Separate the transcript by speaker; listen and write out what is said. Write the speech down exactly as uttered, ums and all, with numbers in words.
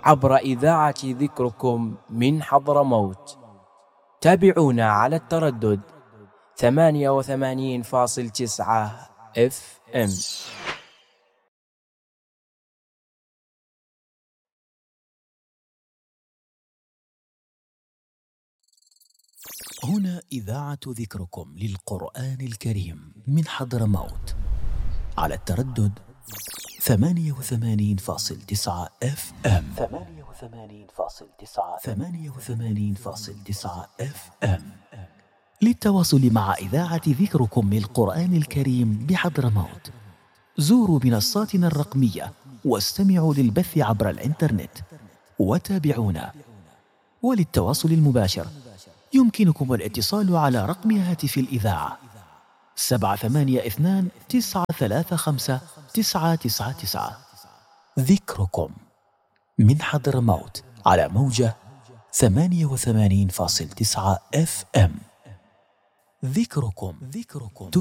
Speaker 1: عبر إذاعة ذكركم من حضرموت. تابعونا على التردد ثمانية وثمانين فاصل تسعة اف ام.
Speaker 2: هنا إذاعة ذكركم للقرآن الكريم من حضرموت على التردد ثمانية وثمانين فاصل تسعة اف ام. ثمانية وثمانين فاصل تسعة ثمانية وثمانين فاصل تسعة اف ام. للتواصل مع إذاعة ذكركم للقرآن الكريم بحضرموت زوروا منصاتنا الرقمية واستمعوا للبث عبر الإنترنت وتابعونا. وللتواصل المباشر يمكنكم الاتصال على رقم هاتف الإذاعة سبعة ثمانية اثنان تسعة ثلاثة خمسة تسعة تسعة تسعة. ذكركم من حضرموت على موجة ثمانية وثمانين فاصل تسعة اف ام. ذكركم ذكركم